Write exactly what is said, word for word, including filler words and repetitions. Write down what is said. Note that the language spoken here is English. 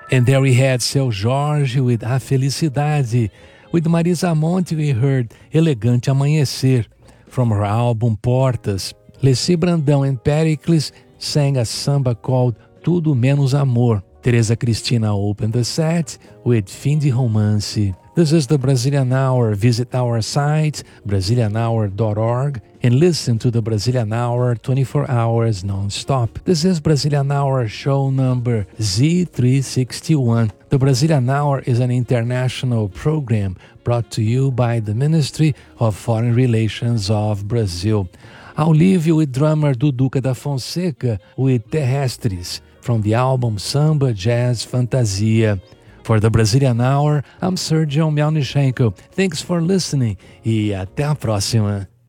And there we had Seu Jorge with A Felicidade. With Marisa Monte we heard Elegante Amanhecer. From her album Portas, Leci Brandão and Pericles sang a samba called Tudo Menos Amor. Teresa Cristina opened the set with Fim de Romance. This is the Brazilian Hour. Visit our site, brazilian hour dot org, and listen to the Brazilian Hour twenty-four hours non-stop. This is Brazilian Hour show number Z three sixty-one. The Brazilian Hour is an international program brought to you by the Ministry of Foreign Relations of Brazil. I'll leave you with drummer Duduca da Fonseca with Terrestres from the album Samba Jazz Fantasia. For the Brazilian Hour, I'm Sergio Melnichenko. Thanks for listening e até a próxima.